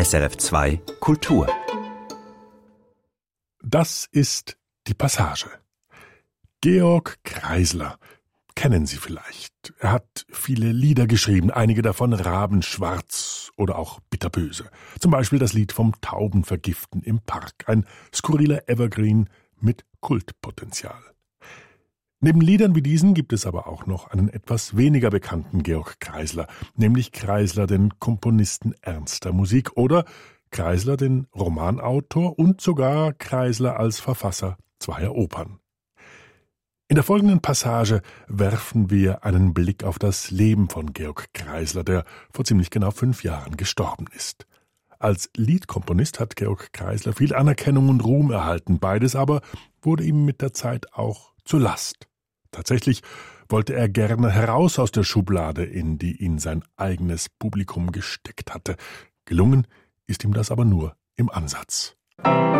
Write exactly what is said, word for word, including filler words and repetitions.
S R F zwei Kultur. Das ist die Passage. Georg Kreisler kennen Sie vielleicht. Er hat viele Lieder geschrieben, einige davon rabenschwarz oder auch bitterböse. Zum Beispiel das Lied vom Taubenvergiften im Park, ein skurriler Evergreen mit Kultpotenzial. Neben Liedern wie diesen gibt es aber auch noch einen etwas weniger bekannten Georg Kreisler, nämlich Kreisler, den Komponisten ernster Musik, oder Kreisler, den Romanautor, und sogar Kreisler als Verfasser zweier Opern. In der folgenden Passage werfen wir einen Blick auf das Leben von Georg Kreisler, der vor ziemlich genau fünf Jahren gestorben ist. Als Liedkomponist hat Georg Kreisler viel Anerkennung und Ruhm erhalten, beides aber wurde ihm mit der Zeit auch zur Last. Tatsächlich wollte er gerne heraus aus der Schublade, in die ihn sein eigenes Publikum gesteckt hatte. Gelungen ist ihm das aber nur im Ansatz.